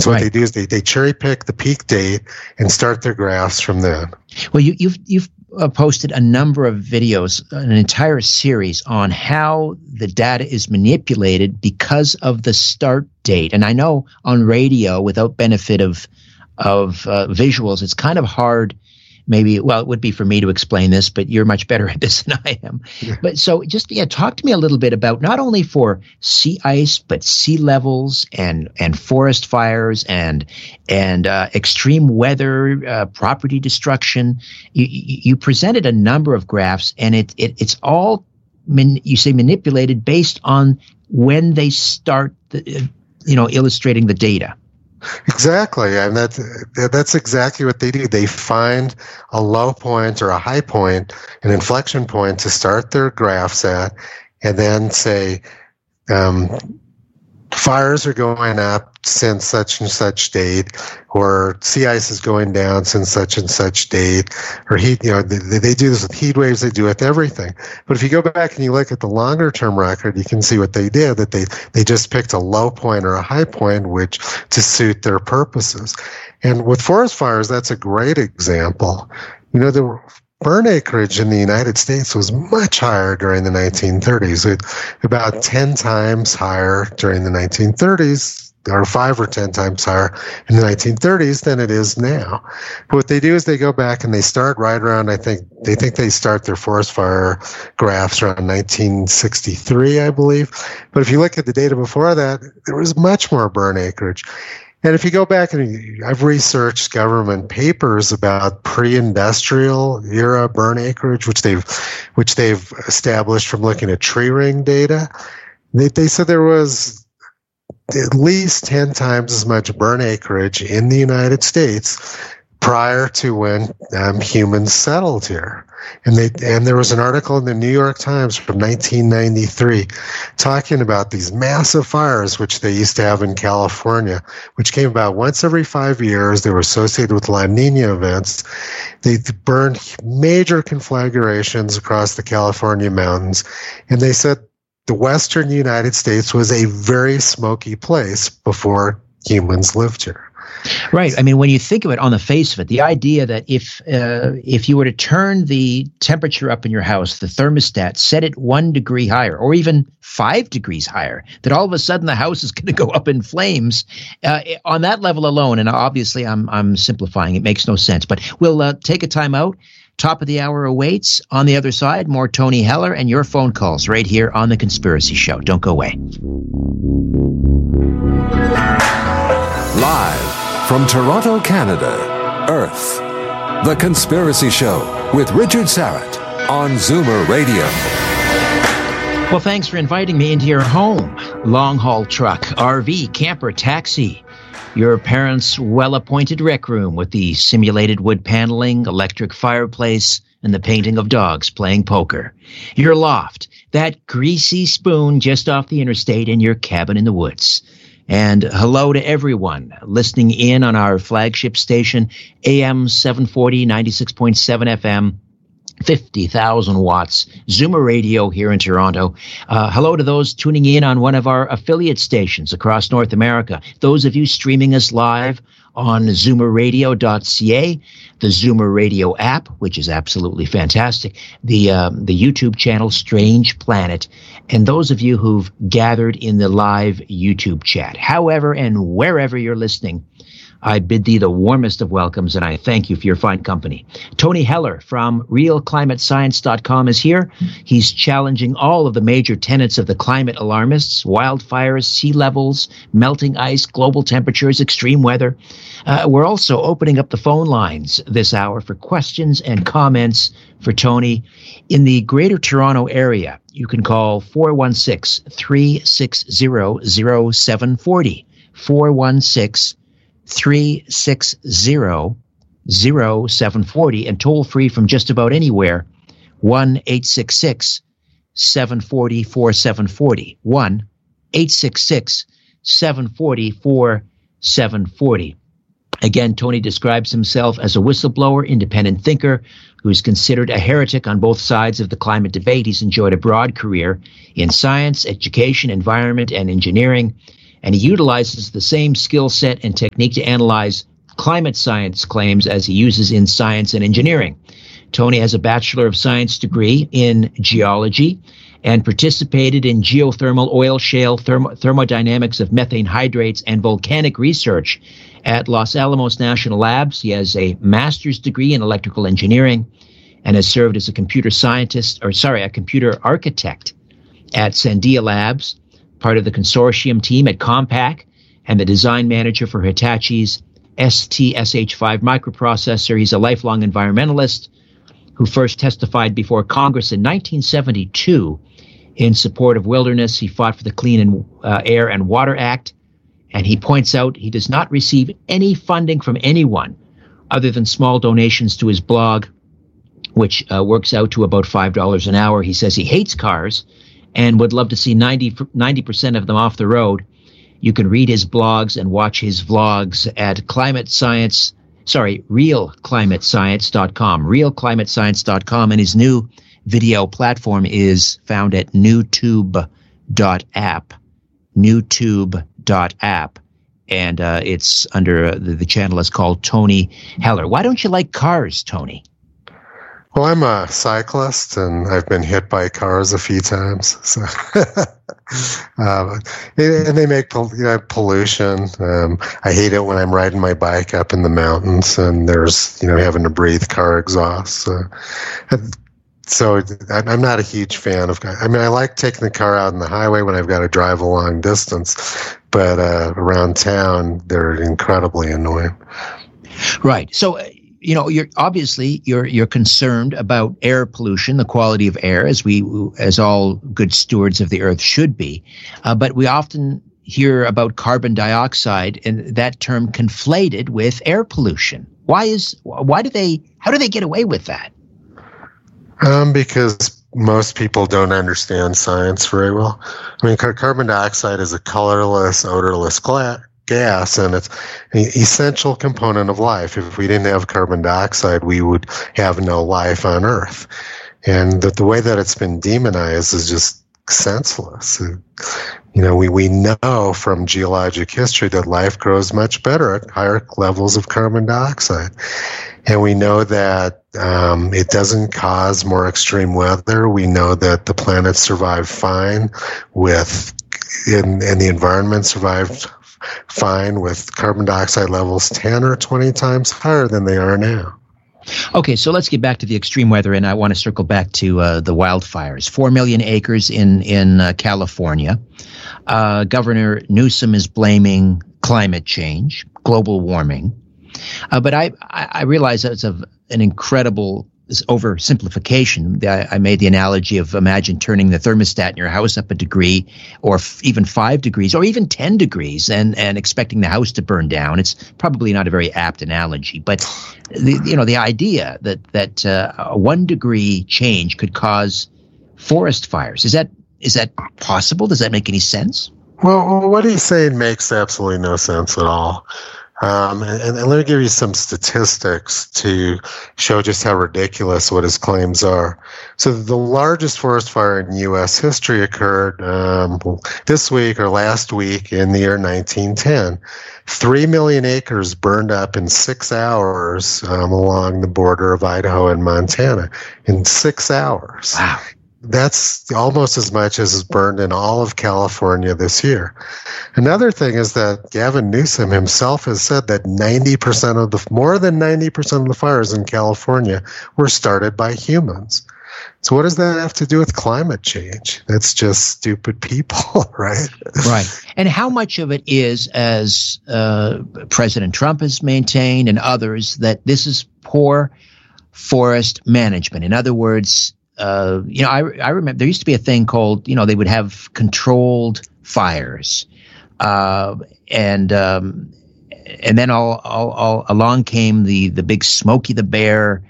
And so what they do is they cherry pick the peak date and start their graphs from then. Well, you've posted a number of videos, an entire series on how the data is manipulated because of the start date. And I know on radio, without benefit of visuals, it's kind of hard. Maybe, well, it would be for me to explain this, but you're much better at this than I am. Yeah. But so just, talk to me a little bit about not only for sea ice, but sea levels and forest fires and extreme weather, property destruction. You presented a number of graphs, and it's all, you say, manipulated based on when they start, illustrating the data. Exactly, and that's exactly what they do. They find a low point or a high point, an inflection point to start their graphs at, and then say, fires are going up since such and such date, or sea ice is going down since such and such date, or heat. They do this with heat waves. They do it with everything. But if you go back and you look at the longer term record, you can see what they did. That they just picked a low point or a high point, which to suit their purposes. And with forest fires, that's a great example. The burn acreage in the United States was much higher during the 1930s, about 10 times higher during the 1930s, or 5 or 10 times higher in the 1930s than it is now. But what they do is they go back and they start right around, they think they start their forest fire graphs around 1963, I believe. But if you look at the data before that, there was much more burn acreage. And if you go back, and I've researched government papers about pre-industrial era burn acreage, which they've established from looking at tree ring data. They said there was at least 10 times as much burn acreage in the United States prior to when humans settled here. And there was an article in the New York Times from 1993 talking about these massive fires which they used to have in California, which came about once every 5 years. They were associated with La Nina events. They burned major conflagrations across the California mountains, and they said the western United States was a very smoky place before humans lived here. Right. I mean, when you think of it on the face of it, the idea that if you were to turn the temperature up in your house, the thermostat, set it 1 degree higher or even 5 degrees higher, that all of a sudden the house is going to go up in flames on that level alone. And obviously I'm simplifying. It makes no sense. But we'll take a time out. Top of the hour awaits. On the other side, more Tony Heller and your phone calls right here on The Conspiracy Show. Don't go away. Live from Toronto, Canada, Earth, The Conspiracy Show with Richard Syrett on Zoomer Radio. Well, thanks for inviting me into your home. Long-haul truck, RV, camper, taxi. Your parents' well-appointed rec room with the simulated wood paneling, electric fireplace, and the painting of dogs playing poker. Your loft, that greasy spoon just off the interstate, and your cabin in the woods. And hello to everyone listening in on our flagship station, AM 740, 96.7 FM, 50,000 watts, Zoomer Radio here in Toronto. Hello to those tuning in on one of our affiliate stations across North America. Those of you streaming us live on zoomerradio.ca, the Zoomer Radio app, which is absolutely fantastic, the YouTube channel Strange Planet, and those of you who've gathered in the live YouTube chat. However and wherever you're listening, I bid thee the warmest of welcomes, and I thank you for your fine company. Tony Heller from RealClimateScience.com is here. He's challenging all of the major tenets of the climate alarmists: wildfires, sea levels, melting ice, global temperatures, extreme weather. We're also opening up the phone lines this hour for questions and comments for Tony. In the Greater Toronto area, you can call 416-360-0740. 416-360-0740, and toll free from just about anywhere, 1-866-740-4740, 1-866-740-4740. Again, Tony describes himself as a whistleblower, independent thinker, who's considered a heretic on both sides of the climate debate. He's enjoyed a broad career in science, education, environment, and engineering. and he utilizes the same skill set and technique to analyze climate science claims as he uses in science and engineering. Tony has a Bachelor of Science degree in geology and participated in geothermal, oil shale, thermodynamics of methane hydrates, and volcanic research at Los Alamos National Labs. He has a master's degree in electrical engineering and has served as a computer architect at Sandia Labs, part of the consortium team at Compaq, and the design manager for Hitachi's STSH5 microprocessor. He's a lifelong environmentalist who first testified before Congress in 1972 in support of wilderness. He fought for the Clean Air and Water Act, and he points out he does not receive any funding from anyone other than small donations to his blog, which works out to about $5 an hour. He says he hates cars and would love to see 90% of them off the road. You can read his blogs and watch his vlogs at realclimatescience.com, realclimatescience.com, and his new video platform is found at newtube.app, and it's under the channel is called Tony Heller. Why don't you like cars, Tony? Well, I'm a cyclist, and I've been hit by cars a few times. So, and they make pollution. I hate it when I'm riding my bike up in the mountains, and there's having to breathe car exhaust. So I'm not a huge fan of. I mean, I like taking the car out on the highway when I've got to drive a long distance, but around town they're incredibly annoying. Right. So. You're obviously concerned about air pollution, the quality of air, as all good stewards of the earth should be. But we often hear about carbon dioxide and that term conflated with air pollution. How do they get away with that? Because most people don't understand science very well. I mean, carbon dioxide is a colorless, odorless gas, and it's an essential component of life. If we didn't have carbon dioxide, we would have no life on Earth. And the way that it's been demonized is just senseless. We know from geologic history that life grows much better at higher levels of carbon dioxide. And we know that it doesn't cause more extreme weather. We know that the planet survived fine and the environment survived fine with carbon dioxide levels 10 or 20 times higher than they are now. Okay, so let's get back to the extreme weather, and I want to circle back to the wildfires. 4 million acres in California. Governor Newsom is blaming climate change, global warming. But I realize that's an incredible oversimplification. I made the analogy of imagine turning the thermostat in your house up a degree, or even 5 degrees, or even 10 degrees, and expecting the house to burn down. It's probably not a very apt analogy, but the idea that a 1 degree change could cause forest fires, is that possible? Does that make any sense? Well, what he's saying makes absolutely no sense at all. And let me give you some statistics to show just how ridiculous what his claims are. So the largest forest fire in U.S. history occurred this week or last week in the year 1910. 3 million acres burned up in 6 hours along the border of Idaho and Montana. In 6 hours. Wow. That's almost as much as is burned in all of California this year. Another thing is that Gavin Newsom himself has said that more than 90% of the fires in California were started by humans. So what does that have to do with climate change? That's just stupid people, right? Right. And how much of it is, as President Trump has maintained and others, that this is poor forest management? In other words, I remember there used to be a thing called, they would have controlled fires, and then all along came the big Smokey the Bear,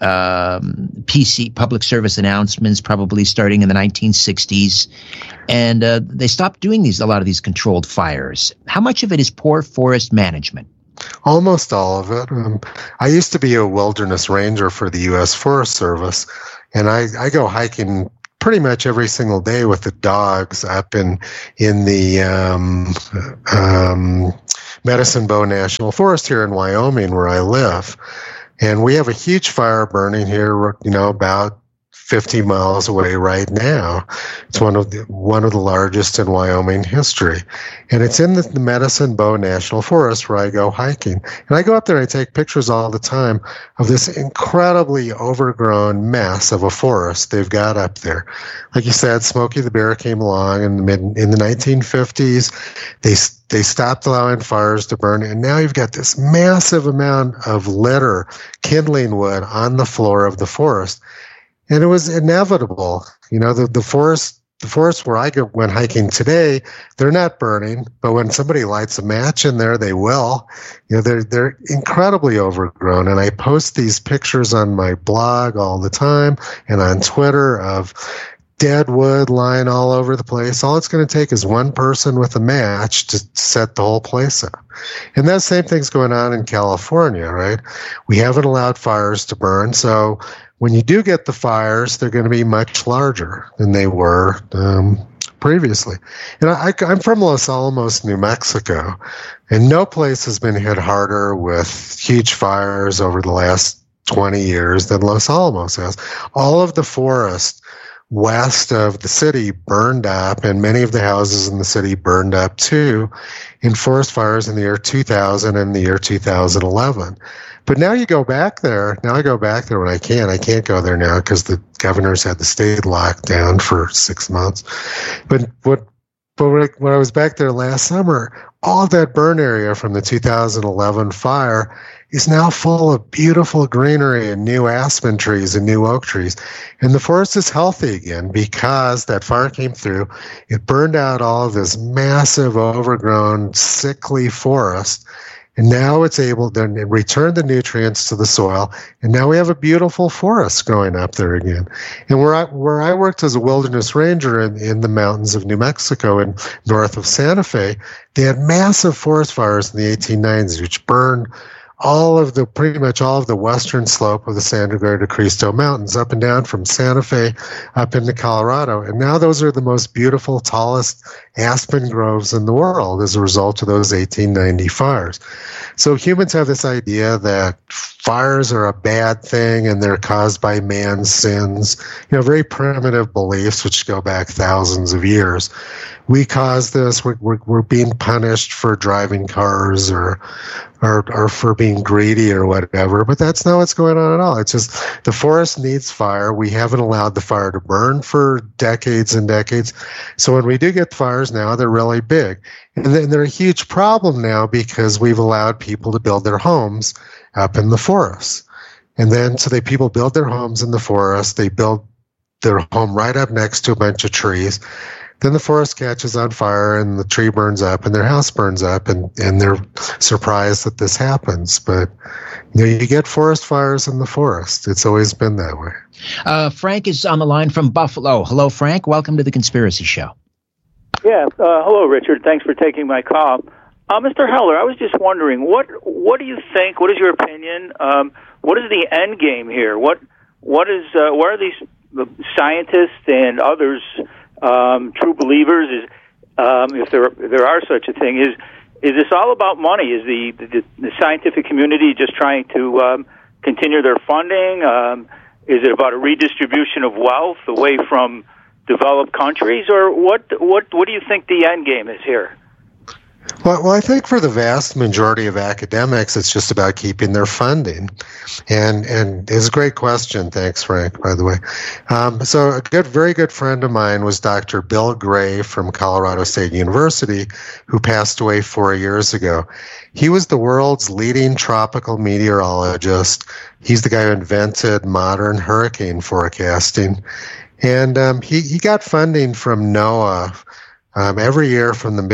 PC public service announcements, probably starting in the 1960s, and they stopped doing a lot of these controlled fires. How much of it is poor forest management? Almost all of it. I used to be a wilderness ranger for the U.S. Forest Service. And I go hiking pretty much every single day with the dogs up in the Medicine Bow National Forest here in Wyoming, where I live. And we have a huge fire burning here, about 50 miles away right now. It's one of the largest in Wyoming history. And it's in the Medicine Bow National Forest where I go hiking. And I go up there and I take pictures all the time of this incredibly overgrown mess of a forest they've got up there. Like you said, Smokey the Bear came along in the 1950s. They stopped allowing fires to burn, and now you've got this massive amount of litter, kindling wood on the floor of the forest. And it was inevitable. The forests where I went hiking today, they're not burning, but when somebody lights a match in there, they will. They're incredibly overgrown. And I post these pictures on my blog all the time and on Twitter of dead wood lying all over the place. All it's going to take is one person with a match to set the whole place up. And that same thing's going on in California, right? We haven't allowed fires to burn, so when you do get the fires, they're going to be much larger than they were previously. And I'm from Los Alamos, New Mexico, and no place has been hit harder with huge fires over the last 20 years than Los Alamos has. All of the forest west of the city burned up, and many of the houses in the city burned up too in forest fires in the year 2000 and the year 2011. But now you go back there. Now I go back there when I can. I can't go there now because the governors had the state locked down for 6 months. But when I was back there last summer, all of that burn area from the 2011 fire is now full of beautiful greenery and new aspen trees and new oak trees. And the forest is healthy again because that fire came through. It burned out all of this massive, overgrown, sickly forest. And now it's able to return the nutrients to the soil. And now we have a beautiful forest growing up there again. And where I worked as a wilderness ranger in the mountains of New Mexico and north of Santa Fe, they had massive forest fires in the 1890s, which burned pretty much all of the western slope of the Sangre de Cristo Mountains, up and down from Santa Fe up into Colorado. And now those are the most beautiful, tallest aspen groves in the world as a result of those 1890 fires. So humans have this idea that fires are a bad thing and they're caused by man's sins, very primitive beliefs which go back thousands of years. We caused this, we're being punished for driving cars or for being greedy or whatever, but that's not what's going on at all. It's just the forest needs fire. We haven't allowed the fire to burn for decades and decades. So when we do get fires now, they're really big. And then they're a huge problem now because we've allowed people to build their homes up in the forest. And then people build their homes in the forest. They build their home right up next to a bunch of trees. Then the forest catches on fire and the tree burns up and their house burns up and they're surprised that this happens. But you get forest fires in the forest. It's always been that way. Frank is on the line from Buffalo. Hello, Frank. Welcome to The Conspiracy Show. Yeah. Hello, Richard. Thanks for taking my call. Mr. Heller, I was just wondering, what do you think? What is your opinion? What is the end game here? What are these scientists and others true believers, if there are such a thing, is this all about money? Is the scientific community just trying to continue their funding? Is it about a redistribution of wealth away from developed countries, or what do you think the end game is here? Well, I think for the vast majority of academics, it's just about keeping their funding. And it's a great question. Thanks, Frank, by the way. So a very good friend of mine was Dr. Bill Gray from Colorado State University, who passed away 4 years ago. He was the world's leading tropical meteorologist. He's the guy who invented modern hurricane forecasting. And he got funding from NOAA every year from the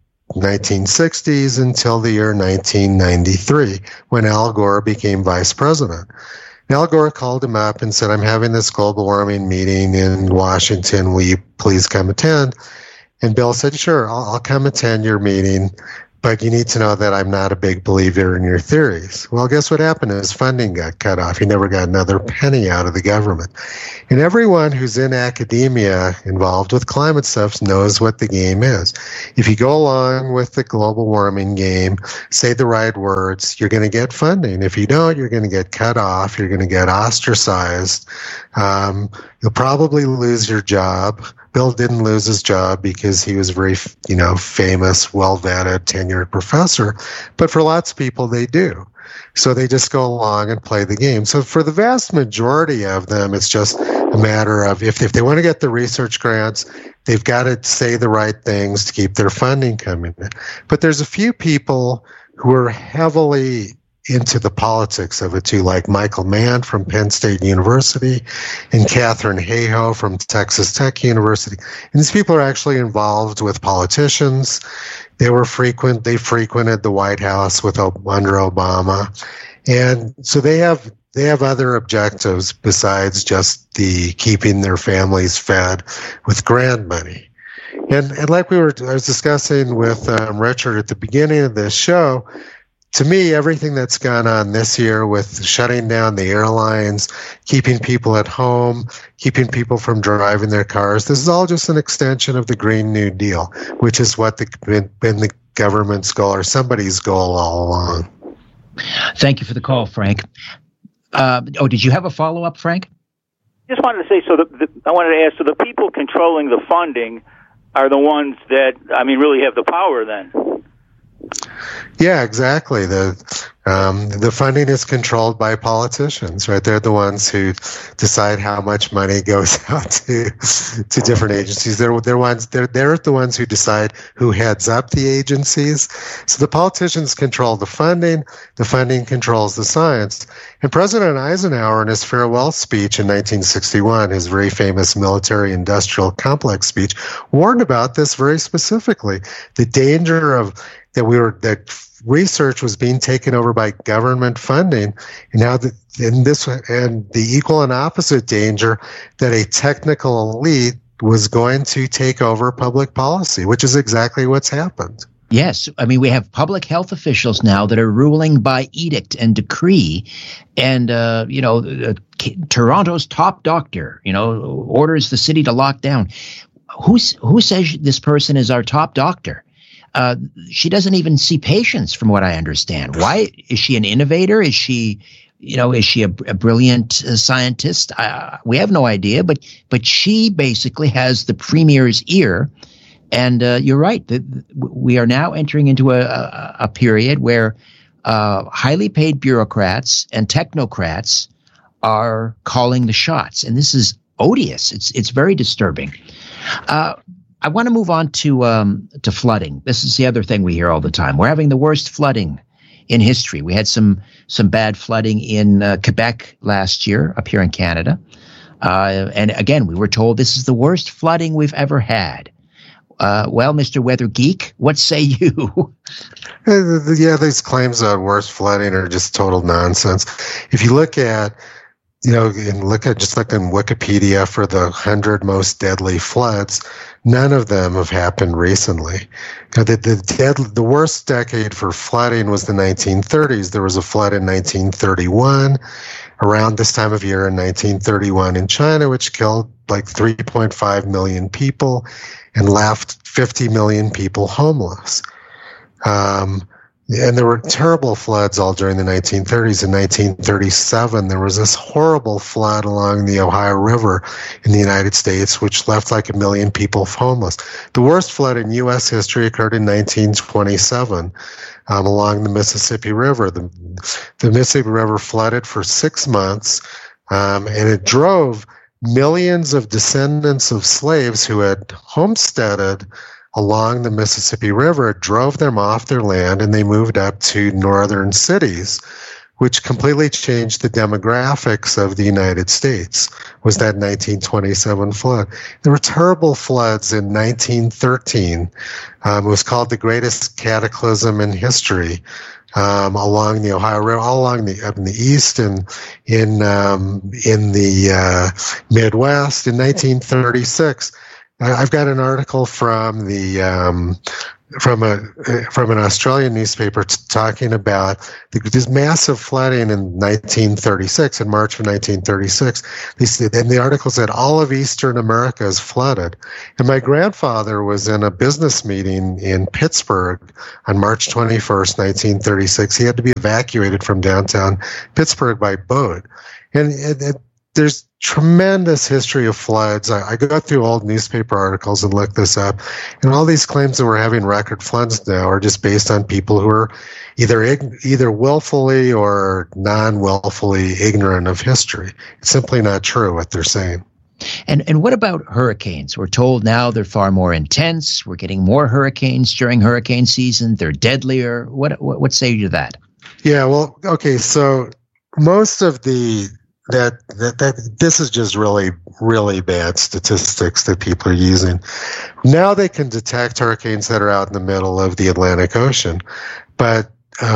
mid-1960s until the year 1993, when Al Gore became vice president. And Al Gore called him up and said, I'm having this global warming meeting in Washington. Will you please come attend? And Bill said, sure, I'll come attend your meeting, but you need to know that I'm not a big believer in your theories. Well, guess what happened? His funding got cut off. He never got another penny out of the government. And everyone who's in academia involved with climate stuff knows what the game is. If you go along with the global warming game, say the right words, you're going to get funding. If you don't, you're going to get cut off. You're going to get ostracized. You'll probably lose your job. Bill didn't lose his job because he was very, famous, well-vetted, tenured professor. But for lots of people, they do. So they just go along and play the game. So for the vast majority of them, it's just a matter of if they want to get the research grants, they've got to say the right things to keep their funding coming in. But there's a few people who are heavily into the politics of it too, like Michael Mann from Penn State University and Katherine Hayhoe from Texas Tech University. And these people are actually involved with politicians. They frequented the White House under Obama. And so they have other objectives besides just the keeping their families fed with grant money. And like I was discussing with Richard at the beginning of this show, to me, everything that's gone on this year with shutting down the airlines, keeping people at home, keeping people from driving their cars, this is all just an extension of the Green New Deal, which is what been the government's goal or somebody's goal all along. Thank you for the call, Frank. Did you have a follow-up, Frank? Just wanted to say, I wanted to ask, so the people controlling the funding are the ones that, really have the power then? Yeah, exactly. The funding is controlled by politicians, right? They're the ones who decide how much money goes out to different agencies. They're the ones who decide who heads up the agencies. So the politicians control the funding controls the science. And President Eisenhower, in his farewell speech in 1961, his very famous military-industrial complex speech, warned about this very specifically. The danger of that research was being taken over by government funding, and now and the equal and opposite danger that a technical elite was going to take over public policy, which is exactly what's happened. Yes. We have public health officials now that are ruling by edict and decree. And, Toronto's top doctor, orders the city to lock down. Who says this person is our top doctor? She doesn't even see patients, from what I understand. Why? Is she an innovator? Is she a brilliant scientist? We have no idea, but she basically has the premier's ear. And you're right. We are now entering into a period where highly paid bureaucrats and technocrats are calling the shots. And this is odious. It's very disturbing. I want to move on to flooding. This is the other thing we hear all the time. We're having the worst flooding in history. We had some bad flooding in Quebec last year, up here in Canada. And again, we were told this is the worst flooding we've ever had. Well, Mr. Weather Geek, what say you? Yeah, these claims on worst flooding are just total nonsense. If you look at look in Wikipedia for the 100 most deadly floods, none of them have happened recently. The worst decade for flooding was the 1930s. There was a flood in 1931, around this time of year in 1931 in China, which killed like 3.5 million people and left 50 million people homeless. And there were terrible floods all during the 1930s. In 1937, there was this horrible flood along the Ohio River in the United States, which left like 1 million people homeless. The worst flood in U.S. history occurred in 1927 along the Mississippi River. The Mississippi River flooded for 6 months, and it drove millions of descendants of slaves who had homesteaded along the Mississippi River. It drove them off their land, and they moved up to northern cities, which completely changed the demographics of the United States, was that 1927 flood. There were terrible floods in 1913. It was called the greatest cataclysm in history. Along the Ohio River, all along up in the east and in the Midwest in 1936. I've got an article from the from an Australian newspaper talking about this massive flooding in 1936, in March of 1936. And the article said all of Eastern America is flooded. And my grandfather was in a business meeting in Pittsburgh on March 21st, 1936. He had to be evacuated from downtown Pittsburgh by boat. And there's tremendous history of floods. I go through old newspaper articles and look this up, and all these claims that we're having record floods now are just based on people who are either willfully or non-willfully ignorant of history. It's simply not true what they're saying. And what about hurricanes? We're told now they're far more intense. We're getting more hurricanes during hurricane season. They're deadlier. What say you to that? Yeah, well, okay, so most of that this is just really, really bad statistics that people are using. Now they can detect hurricanes that are out in the middle of the Atlantic Ocean. But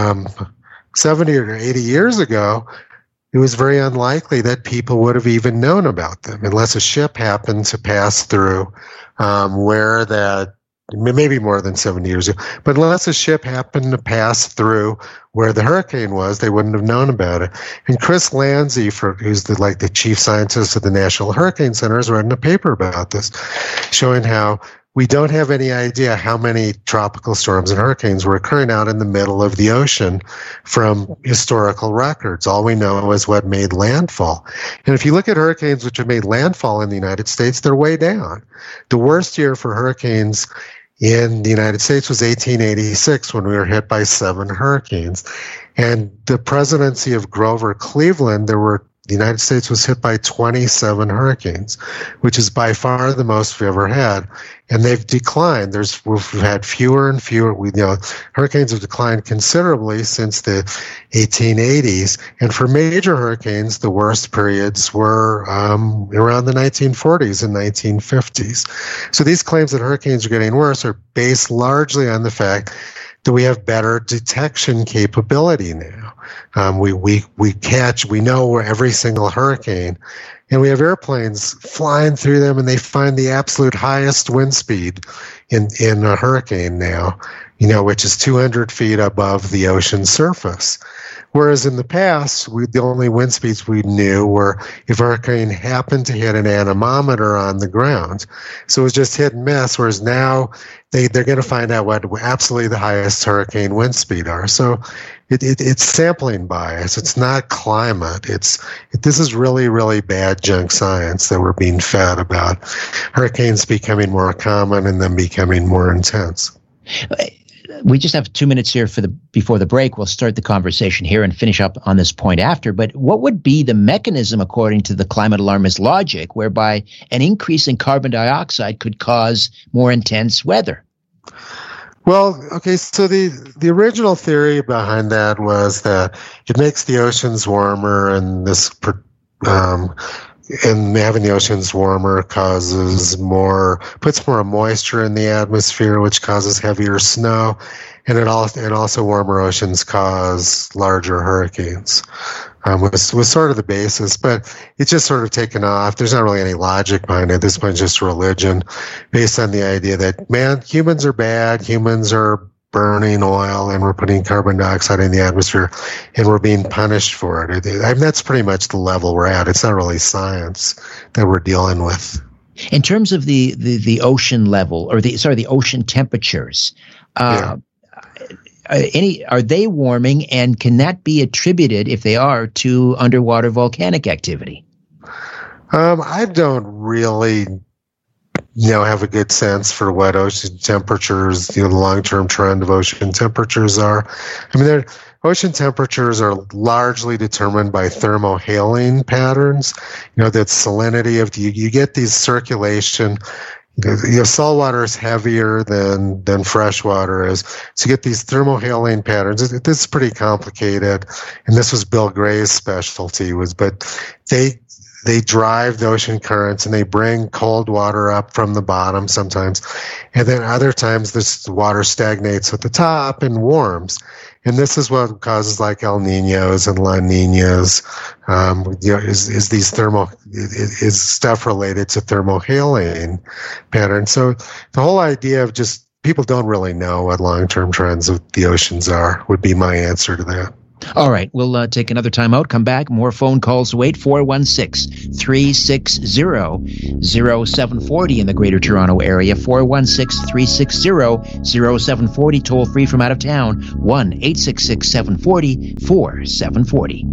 70 or 80 years ago, it was very unlikely that people would have even known about them unless a ship happened to pass through where that, maybe more than 70 years ago, but unless a ship happened to pass through where the hurricane was, they wouldn't have known about it. And Chris Landsey, who's the chief scientist of the National Hurricane Center, has written a paper about this, showing how we don't have any idea how many tropical storms and hurricanes were occurring out in the middle of the ocean from historical records. All we know is what made landfall. And if you look at hurricanes which have made landfall in the United States, they're way down. The worst year for hurricanes in the United States was 1886, when we were hit by 7 hurricanes. And the presidency of Grover Cleveland, the United States was hit by 27 hurricanes, which is by far the most we've ever had. And they've declined. We've had fewer and fewer. Hurricanes have declined considerably since the 1880s. And for major hurricanes, the worst periods were around the 1940s and 1950s. So these claims that hurricanes are getting worse are based largely on the fact that we have better detection capability now. We know where every single hurricane, and we have airplanes flying through them, and they find the absolute highest wind speed in a hurricane now, which is 200 feet above the ocean surface. Whereas in the past, the only wind speeds we knew were if a hurricane happened to hit an anemometer on the ground. So it was just hit and miss, whereas now they're going to find out what absolutely the highest hurricane wind speed are. So it's sampling bias. It's not climate. This is really, really bad junk science that we're being fed about hurricanes becoming more common and then becoming more intense. We just have 2 minutes here before the break. We'll start the conversation here and finish up on this point after. But what would be the mechanism, according to the climate alarmist logic, whereby an increase in carbon dioxide could cause more intense weather? Well, okay, so the original theory behind that was that it makes the oceans warmer, and and having the oceans warmer puts more moisture in the atmosphere, which causes heavier snow, and also warmer oceans cause larger hurricanes. Was sort of the basis, but it's just sort of taken off. There's not really any logic behind it. This one's just religion, based on the idea that humans are bad, humans are burning oil, and we're putting carbon dioxide in the atmosphere, and we're being punished for it. That's pretty much the level we're at. It's not really science that we're dealing with. In terms of the ocean level, or the ocean temperatures, are they warming, and can that be attributed, if they are, to underwater volcanic activity? I don't really have a good sense for what ocean temperatures, the long-term trend of ocean temperatures are. I mean, ocean temperatures are largely determined by thermohaline patterns. That salinity of you get these circulation. Salt water is heavier than fresh water is. So you get these thermohaline patterns. This is pretty complicated, and this was Bill Gray's specialty, but they drive the ocean currents, and they bring cold water up from the bottom sometimes. And then other times this water stagnates at the top and warms. And this is what causes like El Niños and La Niñas, is stuff related to thermohaline patterns. So the whole idea of just people don't really know what long-term trends of the oceans are, would be my answer to that. All right, we'll take another time out, come back, more phone calls await, 416-360-0740 in the Greater Toronto Area, 416-360-0740, toll free from out of town, 1-866-740-4740.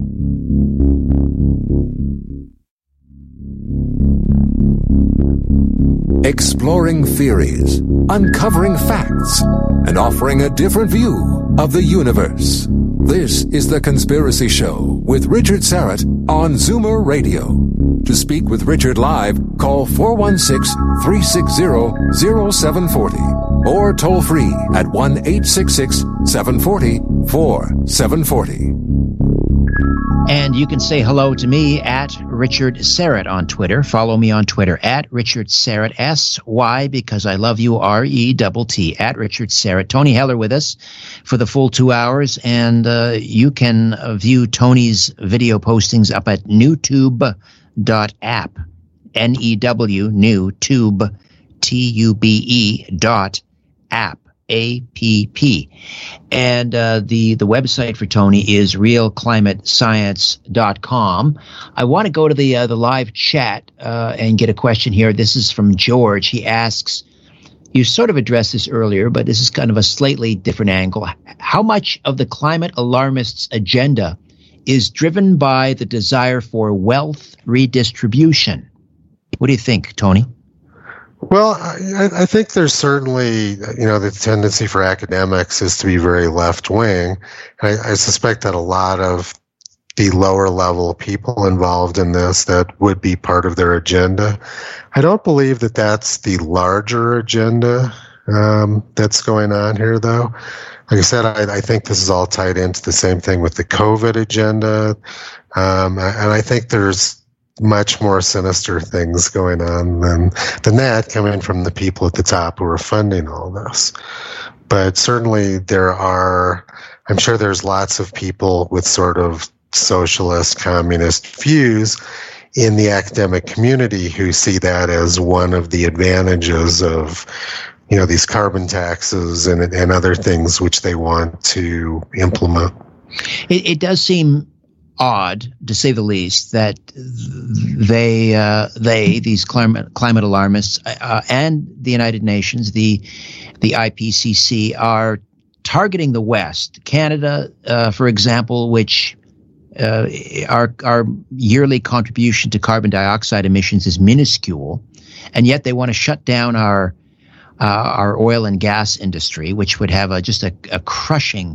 Exploring theories, uncovering facts, and offering a different view of the universe. This is The Conspiracy Show with Richard Syrett on Zoomer Radio. To speak with Richard live, call 416-360-0740 or toll free at 1-866-740-4740. And you can say hello to me at Richard Syrett on Twitter. Follow me on Twitter at Richard Syrett, S-Y, because I love you, R-E-T-T, at Richard Syrett. Tony Heller with us for the full 2 hours, and you can view Tony's video postings up at newtube.app, N-E-W, newtube, T-U-B-E.app. APP. And the website for Tony is realclimatescience.com. I want to go to the live chat and get a question here. This is from George. He asks, you sort of addressed this earlier, but this is kind of a slightly different angle. How much of the climate alarmists' agenda is driven by the desire for wealth redistribution? What do you think, Tony? Well, I think there's certainly, the tendency for academics is to be very left-wing. I suspect that a lot of the lower-level people involved in this, that would be part of their agenda. I don't believe that that's the larger agenda that's going on here, though. Like I said, I think this is all tied into the same thing with the COVID agenda, and I think there's much more sinister things going on than that coming from the people at the top who are funding all this. But certainly I'm sure there's lots of people with sort of socialist, communist views in the academic community who see that as one of the advantages of, these carbon taxes and other things which they want to implement. It does seem odd, to say the least, that these climate alarmists and the United Nations, the IPCC, are targeting the West. Canada, for example, which our yearly contribution to carbon dioxide emissions is minuscule, and yet they want to shut down our oil and gas industry, which would have just a crushing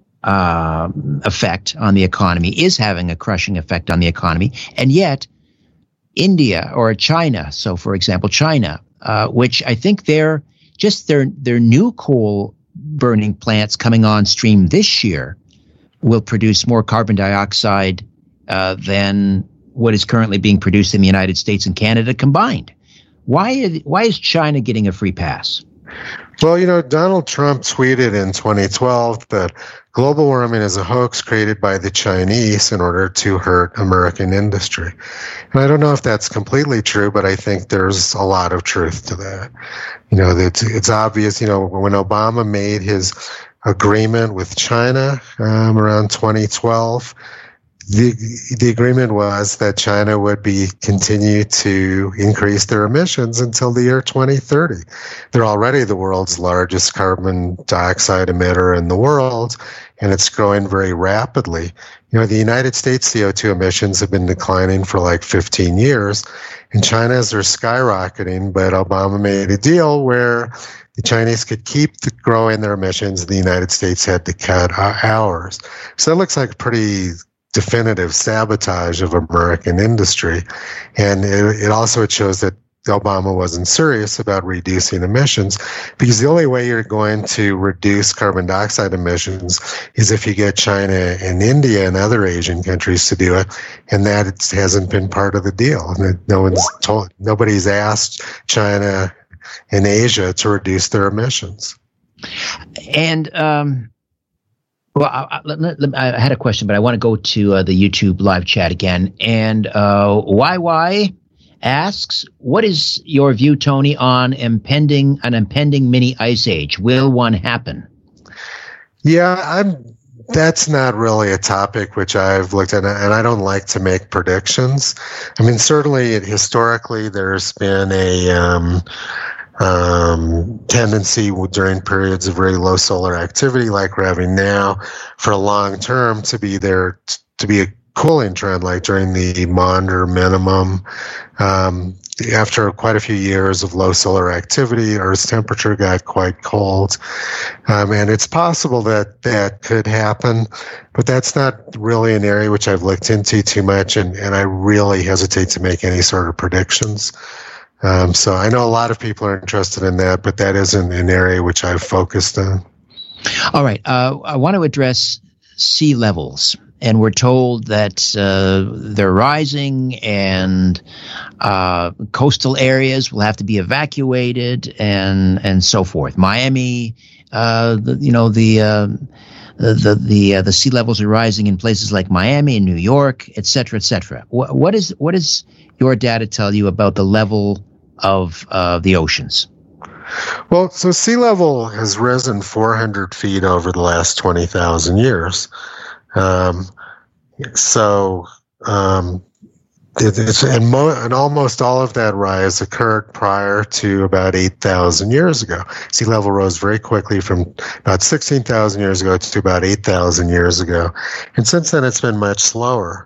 effect on the economy, is having a crushing effect on the economy. And yet India or China, so for example, China, which I think their new coal burning plants coming on stream this year will produce more carbon dioxide than what is currently being produced in the United States and Canada combined. Why is China getting a free pass? Well, Donald Trump tweeted in 2012 that global warming is a hoax created by the Chinese in order to hurt American industry. And I don't know if that's completely true, but I think there's a lot of truth to that. It's obvious, when Obama made his agreement with China around 2012, the agreement was that China would continue to increase their emissions until the year 2030. They're already the world's largest carbon dioxide emitter in the world, and it's growing very rapidly. The United States CO2 emissions have been declining for like 15 years, and China's are skyrocketing, but Obama made a deal where the Chinese could keep growing their emissions, and the United States had to cut ours. So that looks like pretty definitive sabotage of American industry. And it also shows that Obama wasn't serious about reducing emissions, because the only way you're going to reduce carbon dioxide emissions is if you get China and India and other Asian countries to do it, and that hasn't been part of the deal. And nobody's asked China and Asia to reduce their emissions. And well, I had a question, but I want to go to the YouTube live chat again. And YY asks, what is your view, Tony, on an impending mini ice age? Will one happen? Yeah, that's not really a topic which I've looked at, and I don't like to make predictions. I mean, certainly historically there's been a tendency during periods of very low solar activity like we're having now for a long term to be a cooling trend, like during the Maunder minimum. After quite a few years of low solar activity, Earth's temperature got quite cold. And it's possible that could happen, but that's not really an area which I've looked into too much, and I really hesitate to make any sort of predictions. So I know a lot of people are interested in that, but that isn't an area which I've focused on. All right. I want to address sea levels. And we're told that they're rising, and coastal areas will have to be evacuated, and so forth. Miami, the sea levels are rising in places like Miami and New York, et cetera, et cetera. What is your data tell you about the level of the oceans? Well, so sea level has risen 400 feet over the last 20,000 years. And almost all of that rise occurred prior to about 8,000 years ago. Sea level rose very quickly from about 16,000 years ago to about 8,000 years ago. And since then, it's been much slower.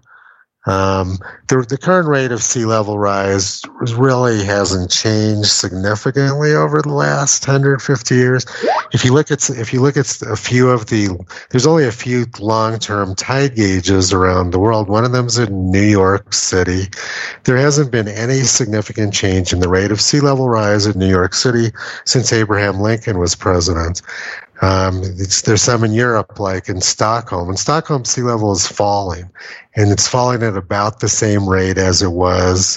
The current rate of sea level rise really hasn't changed significantly over the last 150 years. If you look at a few of there's only a few long-term tide gauges around the world. One of them is in New York City. There hasn't been any significant change in the rate of sea level rise in New York City since Abraham Lincoln was president. There's some in Europe, like in Stockholm. In Stockholm, sea level is falling, and it's falling at about the same rate as it was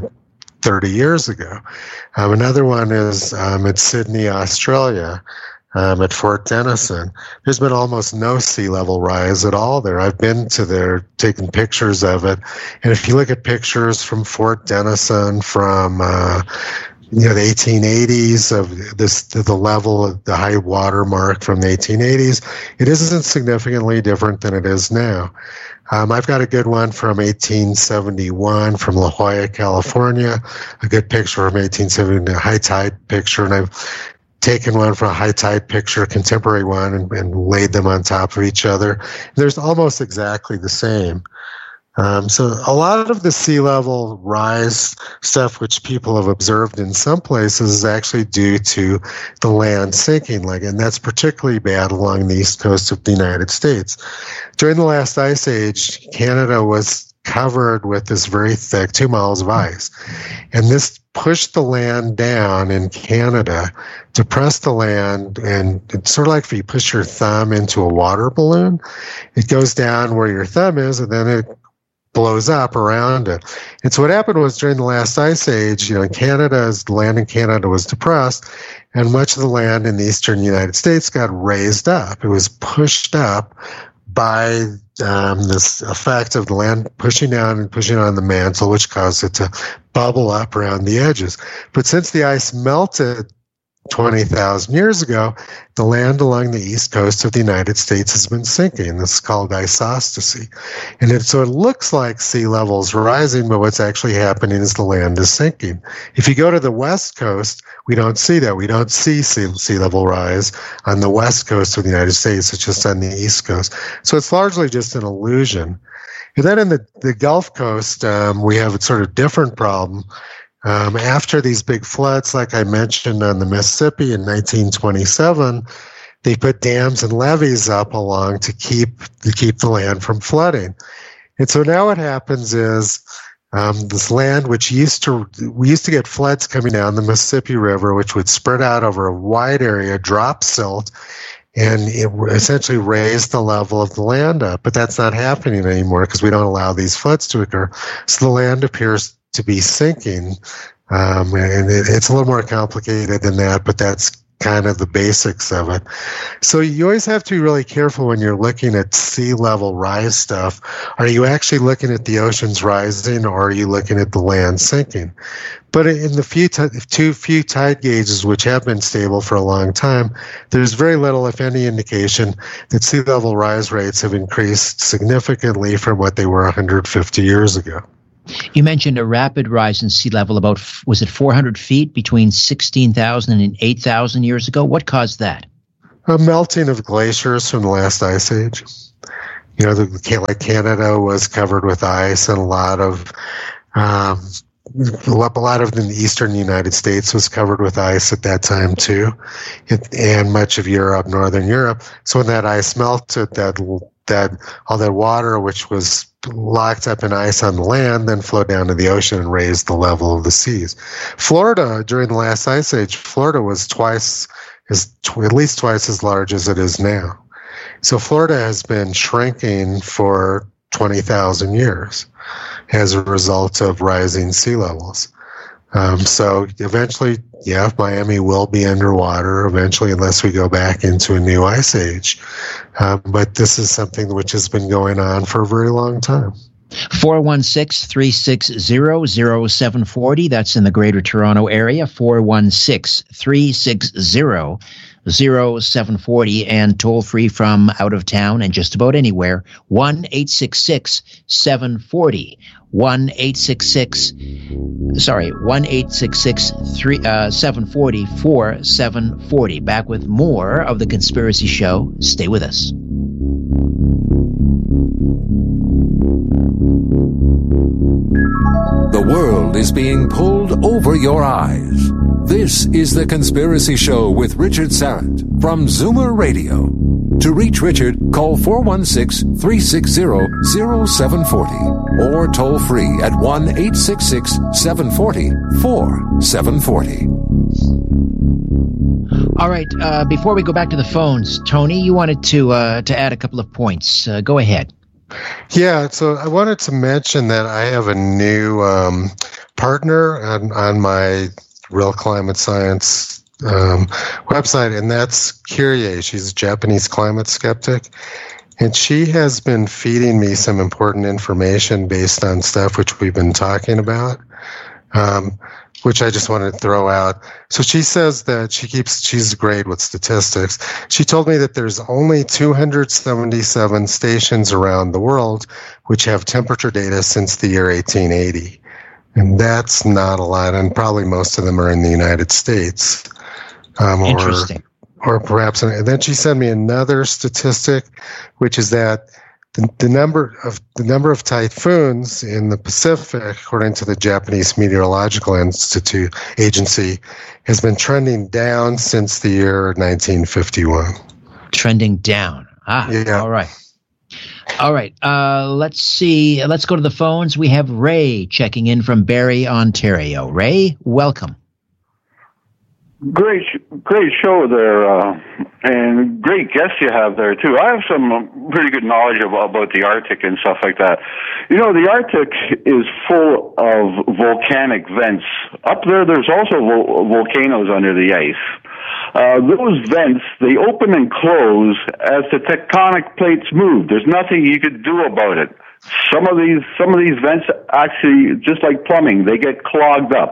130 years ago. Another one is at Sydney, Australia, at Fort Denison. There's been almost no sea level rise at all there. I've been to there, taken pictures of it, and if you look at pictures from Fort Denison from the 1880s of the level of the high water mark from the 1880s, it isn't significantly different than it is now. I've got a good one from 1871 from La Jolla, California, a good picture from 1870, a high tide picture, and I've taken one from a high tide picture, a contemporary one, and laid them on top of each other. There's almost exactly the same. So a lot of the sea level rise stuff, which people have observed in some places, is actually due to the land sinking, and that's particularly bad along the east coast of the United States. During the last ice age, Canada was covered with this very thick 2 miles of ice, and this pushed the land down in Canada, depressed the land, and it's sort of like if you push your thumb into a water balloon, it goes down where your thumb is, and then it blows up around it. And so what happened was during the last ice age, the land in Canada was depressed, and much of the land in the eastern United States got raised up. It was pushed up by this effect of the land pushing down and pushing on the mantle, which caused it to bubble up around the edges. But since the ice melted 20,000 years ago, the land along the east coast of the United States has been sinking. This is called isostasy. And so it looks like sea level is rising, but what's actually happening is the land is sinking. If you go to the west coast, we don't see that. We don't see sea level rise on the west coast of the United States. It's just on the east coast. So it's largely just an illusion. And then in the Gulf Coast, we have a sort of different problem. After these big floods, like I mentioned on the Mississippi in 1927, they put dams and levees up along to keep the land from flooding. And so now what happens is this land, we used to get floods coming down the Mississippi River, which would spread out over a wide area, drop silt, and it essentially raised the level of the land up. But that's not happening anymore because we don't allow these floods to occur. So the land appears to be sinking, and it's a little more complicated than that, but that's kind of the basics of it. So you always have to be really careful when you're looking at sea level rise stuff. Are you actually looking at the oceans rising, or are you looking at the land sinking? But in the few tide gauges which have been stable for a long time, there's very little, if any, indication that sea level rise rates have increased significantly from what they were 150 years ago. You mentioned a rapid rise in sea level about, was it 400 feet between 16,000 and 8,000 years ago? What caused that? A melting of glaciers from the last ice age. You know, like Canada was covered with ice, and a lot of the eastern United States was covered with ice at that time too, and much of Europe, northern Europe. So when that ice melted, that all that water, which was locked up in ice on the land, then flowed down to the ocean and raised the level of the seas. Florida, during the last ice age, Florida was at least twice as large as it is now. So Florida has been shrinking for 20,000 years as a result of rising sea levels. So eventually, yeah, Miami will be underwater eventually, unless we go back into a new ice age. But this is something which has been going on for a very long time. 416-360-0740. That's in the Greater Toronto Area. 416-360-0740, and toll free from out of town and just about anywhere. 1-866-740. 1-866-740-4740. Back with more of The Conspiracy Show. Stay with us. The world is being pulled over your eyes. This is The Conspiracy Show with Richard Syrett from Zoomer Radio. To reach Richard, call 416-360-0740 or toll free at 1-866-740-4740. All right. Before we go back to the phones, Tony, you wanted to add a couple of points. Go ahead. Yeah, so I wanted to mention that I have a new partner on my Real Climate Science website, and that's Kyrie. She's a Japanese climate skeptic, and she has been feeding me some important information based on stuff which we've been talking about, which I just wanted to throw out. So she says that she's great with statistics. She told me that there's only 277 stations around the world which have temperature data since the year 1880. And that's not a lot, and probably most of them are in the United States. Interesting. Or perhaps, and then she sent me another statistic, which is that the number of typhoons in the Pacific, according to the Japanese Meteorological Agency, has been trending down since the year 1951. Trending down. Yeah. All right. Let's see. Let's go to the phones. We have Ray checking in from Barrie, Ontario. Ray, welcome. Great show there, and great guests you have there too. I have some pretty good knowledge about the Arctic and stuff like that. You know, the Arctic is full of volcanic vents. Up there, there's also volcanoes under the ice. Those vents, they open and close as the tectonic plates move. There's nothing you could do about it. Some of these vents actually, just like plumbing, they get clogged up.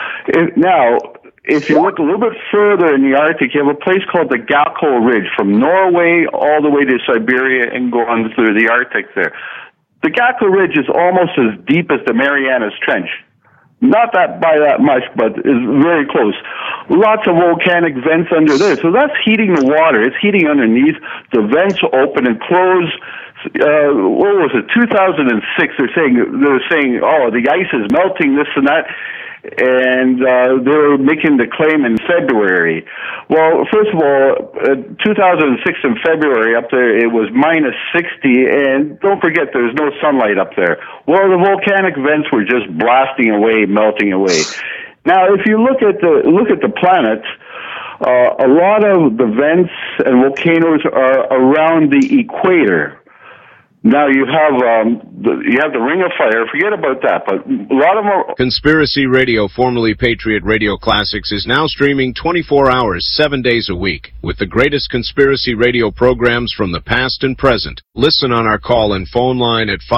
If you look a little bit further in the Arctic, you have a place called the Gakko Ridge, from Norway all the way to Siberia and going through the Arctic there. The Gakko Ridge is almost as deep as the Marianas Trench. Not by that much, but is very close. Lots of volcanic vents under there. So that's heating the water. It's heating underneath. The vents open and close. What was it? 2006. They were saying, oh, the ice is melting, this and that. And they were making the claim in February. Well, first of all, 2006 in February up there, it was minus 60, and don't forget there's no sunlight up there. Well, the volcanic vents were just blasting away, melting away. Now, if you look at the planet, a lot of the vents and volcanoes are around the equator. Now you have the Ring of Fire. Forget about that. But a lot of them are... Conspiracy Radio, formerly Patriot Radio Classics, is now streaming 24 hours, 7 days a week, with the greatest conspiracy radio programs from the past and present. Listen on our call-in phone line at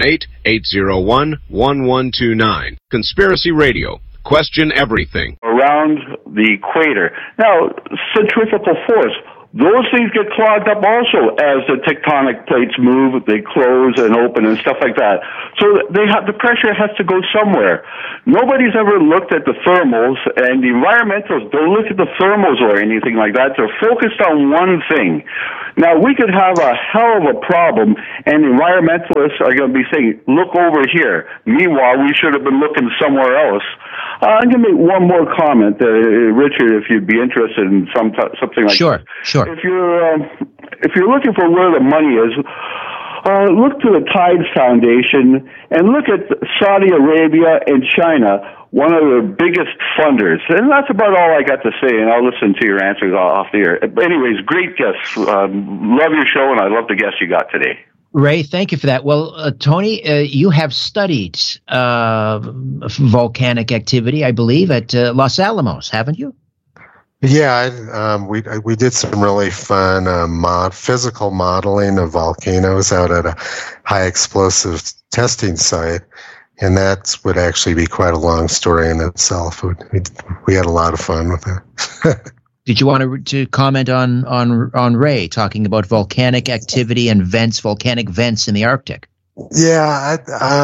518-801-1129. Conspiracy Radio. Question everything. Around the equator. Now, centrifugal force. Those things get clogged up also as the tectonic plates move, they close and open and stuff like that. So the pressure has to go somewhere. Nobody's ever looked at the thermals, and the environmentalists don't look at the thermals or anything like that. They're focused on one thing. Now, we could have a hell of a problem, and environmentalists are going to be saying, look over here. Meanwhile, we should have been looking somewhere else. I'm going to make one more comment, Richard, if you'd be interested in something like that. Sure. If you're looking for where the money is, look to the Tides Foundation and look at Saudi Arabia and China, one of the biggest funders. And that's about all I got to say, and I'll listen to your answers off the air. But anyways, great guests. Love your show, and I love the guests you got today. Ray, thank you for that. Well, Tony, you have studied volcanic activity, I believe, at Los Alamos, haven't you? Yeah, we did some really fun physical modeling of volcanoes out at a high explosive testing site, and that would actually be quite a long story in itself. We had a lot of fun with it. Did you want to comment on Ray talking about volcanic activity and volcanic vents in the Arctic? Yeah,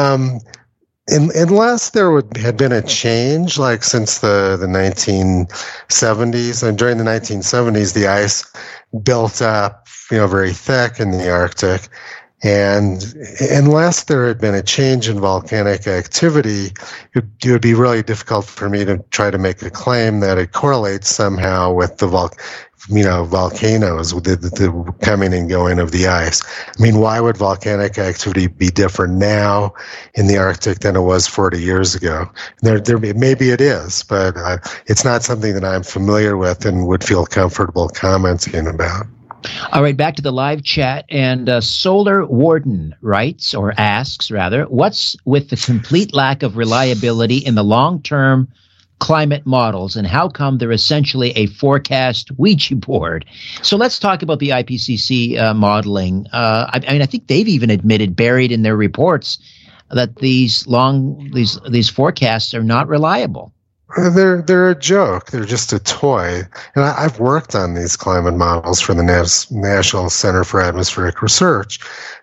unless there had been a change, like since the 1970s, and during the 1970s, the ice built up, very thick in the Arctic. And unless there had been a change in volcanic activity, it would be really difficult for me to try to make a claim that it correlates somehow with the volcanoes, with the coming and going of the ice. I mean, why would volcanic activity be different now in the Arctic than it was 40 years ago? Maybe it is, but it's not something that I'm familiar with and would feel comfortable commenting about. All right, back to the live chat, and Solar Warden asks, what's with the complete lack of reliability in the long-term climate models, and how come they're essentially a forecast Ouija board? So let's talk about the IPCC modeling. I think they've even admitted, buried in their reports, that these forecasts are not reliable. They're a joke. They're just a toy. And I've worked on these climate models for the National Center for Atmospheric Research.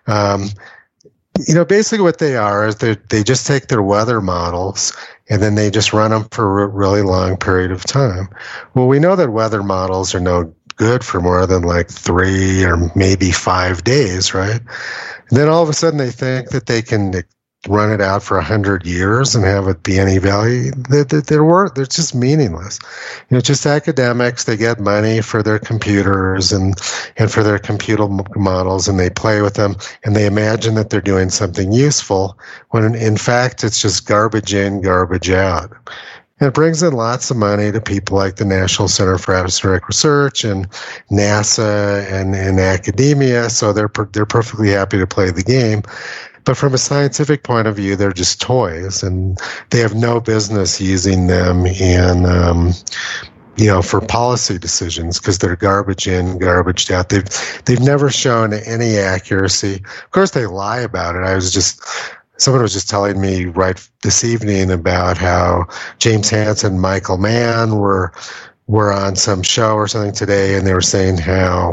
Basically what they are is they just take their weather models and then they just run them for a really long period of time. Well, we know that weather models are no good for more than like 3 or maybe 5 days, right? And then all of a sudden they think that they can run it out for 100 years and have it be any value. They're just meaningless. Just academics. They get money for their computers and for their computer models, and they play with them, and they imagine that they're doing something useful when in fact it's just garbage in, garbage out. And it brings in lots of money to people like the National Center for Atmospheric Research and NASA and academia, so they're perfectly happy to play the game. But from a scientific point of view, they're just toys, and they have no business using them in, for policy decisions, because they're garbage in, garbage out. They've never shown any accuracy. Of course, they lie about it. Someone was just telling me right this evening about how James Hansen and Michael Mann were on some show or something today, and they were saying how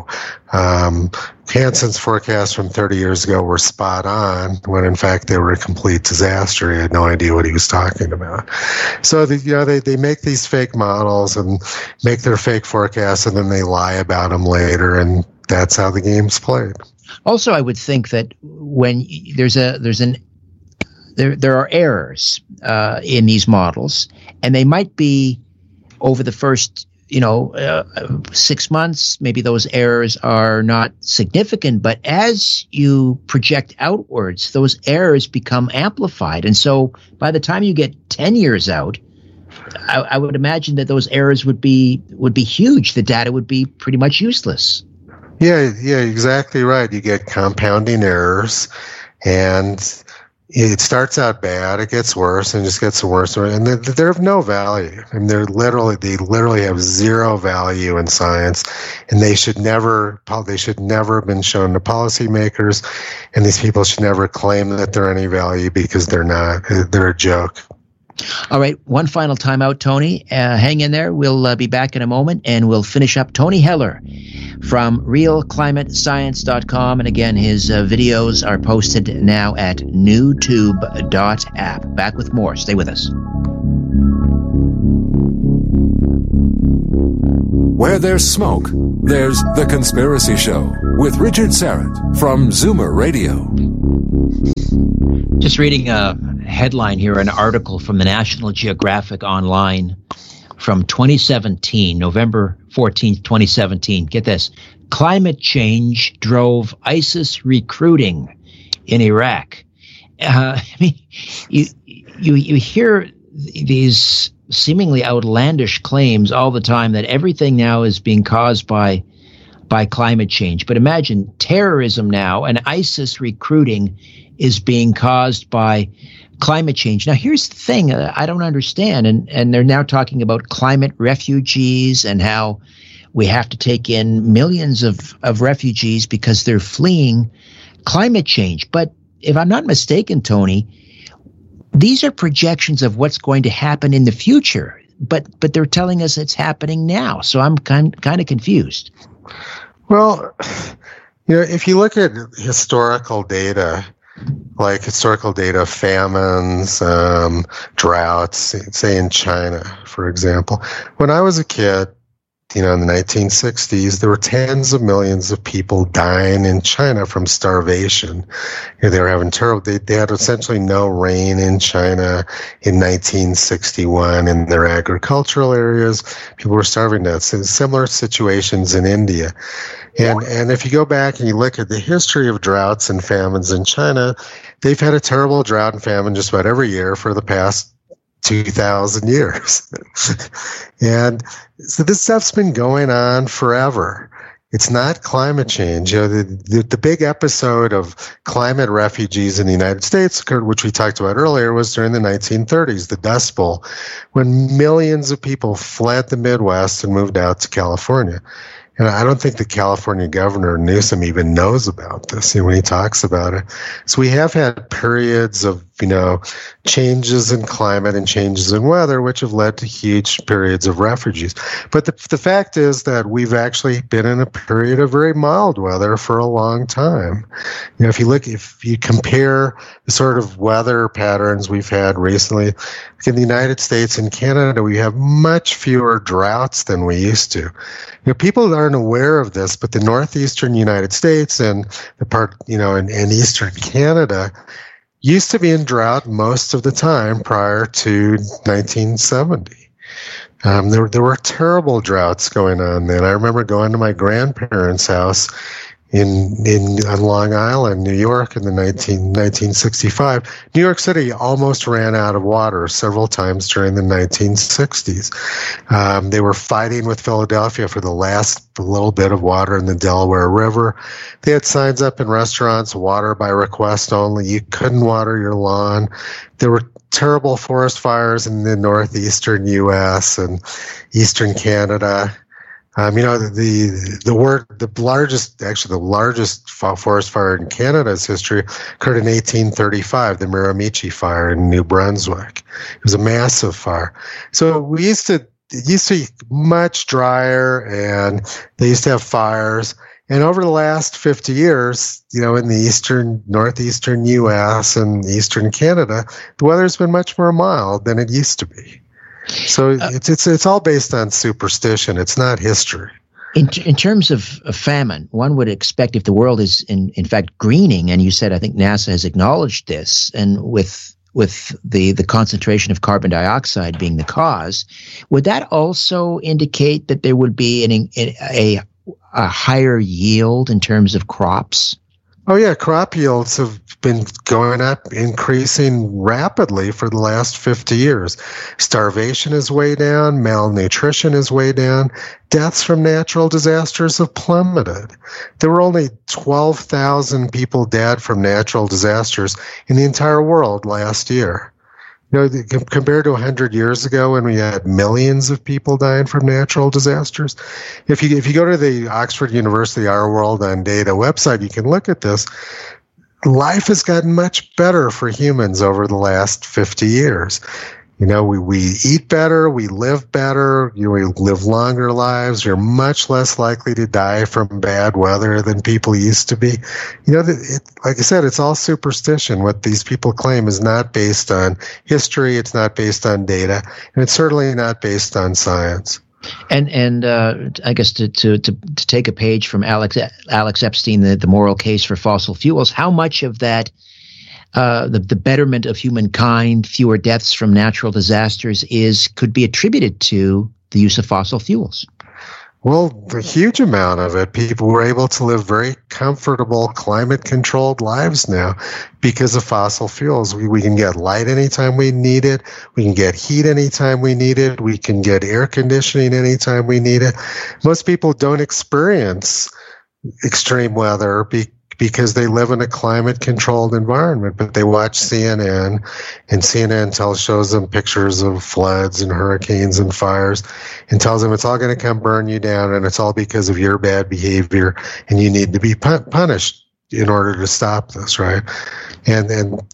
Hansen's forecasts from 30 years ago were spot on, when in fact they were a complete disaster. He had no idea what he was talking about. So they make these fake models and make their fake forecasts, and then they lie about them later, and that's how the game's played. Also, I would think that when there are errors in these models, and they might be over the first 6 months, maybe those errors are not significant, but as you project outwards, those errors become amplified. And so by the time you get 10 years out, I would imagine that those errors would be huge. The data would be pretty much useless. Yeah, exactly right. You get compounding errors, and it starts out bad, it gets worse, and just gets worse, and they're of no value. I mean, they literally have zero value in science, and they should never have been shown to policymakers, and these people should never claim that they're any value, because they're not. They're a joke. All right, one final time out, Tony. Hang in there. We'll be back in a moment, and we'll finish up. Tony Heller from realclimatescience.com. And again, his videos are posted now at newtube.app. Back with more. Stay with us. Where there's smoke, there's The Conspiracy Show with Richard Syrett from Zoomer Radio. Just reading a headline here, an article from the National Geographic Online from 2017, November 14th, 2017. Get this. Climate change drove ISIS recruiting in Iraq. I mean, you hear these seemingly outlandish claims all the time that everything now is being caused by climate change. But imagine terrorism now, and ISIS recruiting is being caused by climate change. Now, here's the thing I don't understand, and they're now talking about climate refugees and how we have to take in millions of refugees because they're fleeing climate change. But if I'm not mistaken, Tony, these are projections of what's going to happen in the future, but they're telling us it's happening now. So I'm kind of confused. Well, if you look at historical data, like historical data of famines, droughts, say in China, for example. When I was a kid, in the 1960s, there were tens of millions of people dying in China from starvation. They were having they had essentially no rain in China in 1961 in their agricultural areas. People were starving to death. Similar situations in India. And if you go back and you look at the history of droughts and famines in China, they've had a terrible drought and famine just about every year for the past 2,000 years. And so this stuff's been going on forever. It's not climate change. The big episode of climate refugees in the United States occurred, which we talked about earlier, was during the 1930s, the Dust Bowl, when millions of people fled the Midwest and moved out to California. And I don't think the California governor, Newsom, even knows about this when he talks about it. So we have had periods of, changes in climate and changes in weather, which have led to huge periods of refugees. But the fact is that we've actually been in a period of very mild weather for a long time. If you compare the sort of weather patterns we've had recently, in the United States and Canada, we have much fewer droughts than we used to. People aren't aware of this, but the northeastern United States and the part, in eastern Canada used to be in drought most of the time prior to 1970. There were terrible droughts going on then. I remember going to my grandparents' house on Long Island, New York, in the 1965. New York City almost ran out of water several times during the 1960s. They were fighting with Philadelphia for the last little bit of water in the Delaware River. They had signs up in restaurants, water by request only. You couldn't water your lawn. There were terrible forest fires in the northeastern U.S. and eastern Canada. The largest forest fire in Canada's history occurred in 1835, the Miramichi Fire in New Brunswick. It was a massive fire. So it used to be much drier, and they used to have fires. And over the last 50 years, in the northeastern U.S. and eastern Canada, the weather's been much more mild than it used to be. So it's all based on superstition. It's not history. In terms of famine, one would expect if the world is in fact greening, and you said I think NASA has acknowledged this, and with the concentration of carbon dioxide being the cause, would that also indicate that there would be a higher yield in terms of crops? Oh, yeah. Crop yields have been going up, increasing rapidly for the last 50 years. Starvation is way down. Malnutrition is way down. Deaths from natural disasters have plummeted. There were only 12,000 people dead from natural disasters in the entire world last year. Compared to 100 years ago when we had millions of people dying from natural disasters. If you go to the Oxford University Our World on Data website, you can look at this. Life has gotten much better for humans over the last 50 years. We eat better, we live better, we live longer lives. You're much less likely to die from bad weather than people used to be. Like I said, it's all superstition. What these people claim is not based on history, it's not based on data, and it's certainly not based on science. And I guess to take a page from Alex Epstein, the moral case for fossil fuels, how much of that the betterment of humankind, fewer deaths from natural disasters could be attributed to the use of fossil fuels? Well, a huge amount of it. People were able to live very comfortable, climate-controlled lives now because of fossil fuels. We can get light anytime we need it. We can get heat anytime we need it. We can get air conditioning anytime we need it. Most people don't experience extreme weather because they live in a climate-controlled environment, but they watch CNN, and CNN shows them pictures of floods and hurricanes and fires and tells them it's all going to come burn you down, and it's all because of your bad behavior, and you need to be punished in order to stop this, right? And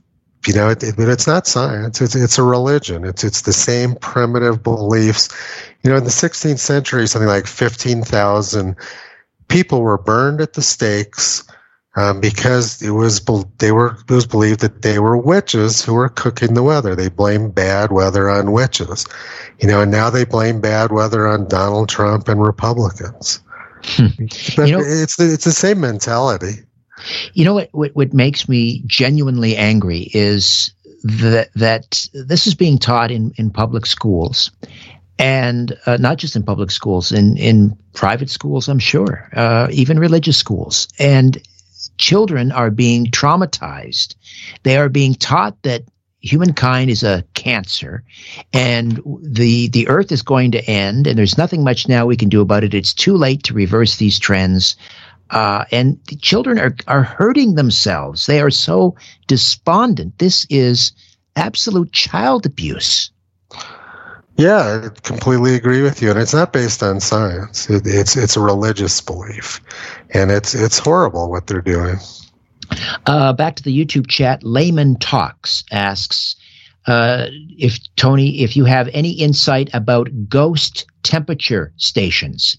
but it's not science. It's a religion. It's the same primitive beliefs. In the 16th century, something like 15,000 people were burned at the stakes because it was believed that they were witches who were cooking the weather. They blamed bad weather on witches, and now they blame bad weather on Donald Trump and Republicans. But it's the same mentality. What makes me genuinely angry is that this is being taught in public schools, and not just in public schools, in private schools, I'm sure, even religious schools. And children are being traumatized. They are being taught that humankind is a cancer and the earth is going to end and there's nothing much now we can do about it. It's too late to reverse these trends. And the children are hurting themselves. They are so despondent. This is absolute child abuse. Yeah, I completely agree with you, and it's not based on science. It's a religious belief, and it's horrible what they're doing. Back to the YouTube chat, Layman Talks asks if you have any insight about ghost temperature stations.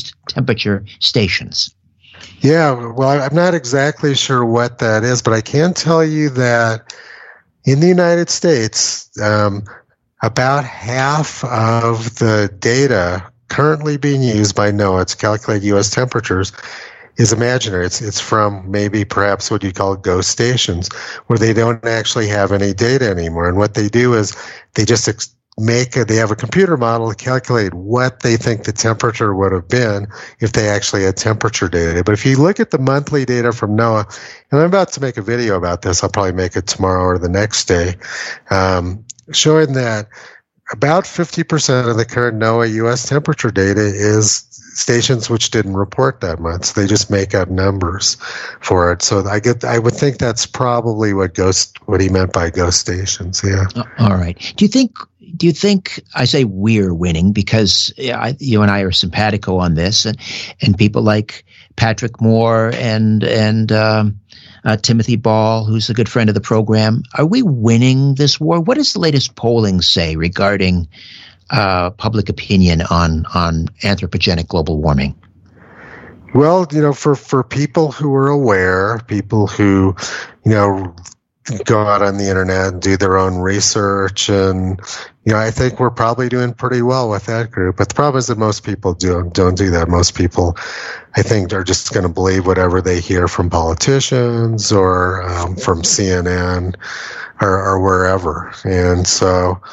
Yeah, well, I'm not exactly sure what that is, but I can tell you that in the United States, about half of the data currently being used by NOAA to calculate U.S. temperatures is imaginary. It's from perhaps what you call ghost stations, where they don't actually have any data anymore. And what they do is they just they have a computer model to calculate what they think the temperature would have been if they actually had temperature data. But if you look at the monthly data from NOAA, and I'm about to make a video about this, I'll probably make it tomorrow or the next day, showing that about 50% of the current NOAA U.S. temperature data is stations which didn't report that month. So they just make up numbers for it. So I would think that's probably what he meant by ghost stations. Yeah. All right. Do you think I say we're winning because you and I are simpatico on this, and people like Patrick Moore and Timothy Ball, who's a good friend of the program. Are we winning this war? What does the latest polling say regarding public opinion on anthropogenic global warming? Well, for people who are aware, people who, go out on the internet and do their own research, and I think we're probably doing pretty well with that group. But the problem is that most people don't do that. Most people, I think, are just going to believe whatever they hear from politicians or from CNN or wherever. And so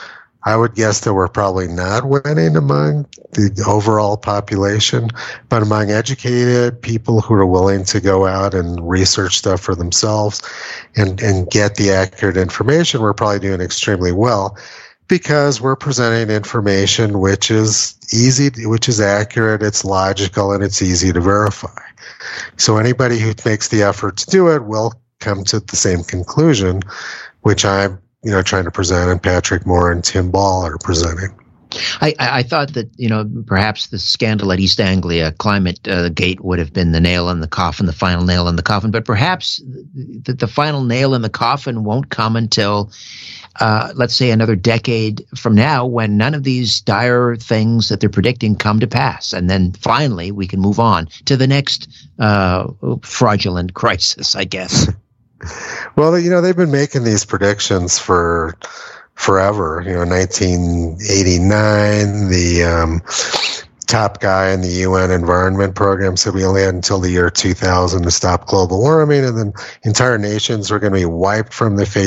I would guess that we're probably not winning among the overall population, but among educated people who are willing to go out and research stuff for themselves and get the accurate information, we're probably doing extremely well, because we're presenting information which is easy, which is accurate, it's logical, and it's easy to verify. So anybody who makes the effort to do it will come to the same conclusion, which I'm trying to present, and Patrick Moore and Tim Ball are presenting. I thought that, perhaps the scandal at East Anglia Climate Gate would have been the nail in the coffin, the final nail in the coffin, but perhaps the final nail in the coffin won't come until, let's say, another decade from now, when none of these dire things that they're predicting come to pass. And then finally we can move on to the next fraudulent crisis, I guess. Well, they've been making these predictions for forever. 1989, the top guy in the UN Environment Program said we only had until the year 2000 to stop global warming, and then entire nations were going to be wiped from the face